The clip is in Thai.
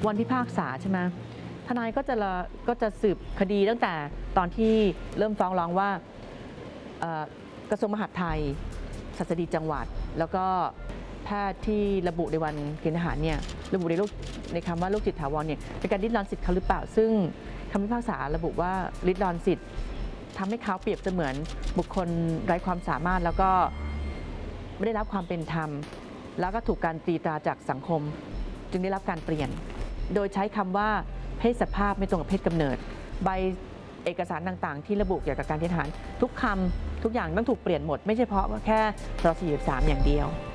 วันพิพากษาใช่ไหมทนายก็จะสืบคดีตั้งแต่ตอนที่เริ่มฟ้องร้องว่ากระทรวงมหาดไทยศัสดีจังหวัดแล้วก็แพทย์ที่ระบุในวันเกณฑ์ทหารเนี่ยระบุในคำว่าโรคจิตถาวรเนี่ยเป็นการริดรอนสิทธิ์เขาหรือเปล่าซึ่งคำพิพากษาระบุว่าริดรอนสิทธิ์ทำให้เขาเปรียบเสมือนบุคคลไร้ความสามารถแล้วก็ไม่ได้รับความเป็นธรรมแล้วก็ถูกการตีตราจากสังคมจึงได้รับการเปลี่ยนโดยใช้คำว่าเพศสภาพไม่ตรงกับเพศกำเนิดใบเอกสารต่างๆที่ระบุเกี่ยวกับการเกณฑ์ทหารทุกคำทุกอย่างต้องถูกเปลี่ยนหมดไม่ใช่เฉพาะแค่ร.43 อย่างเดียว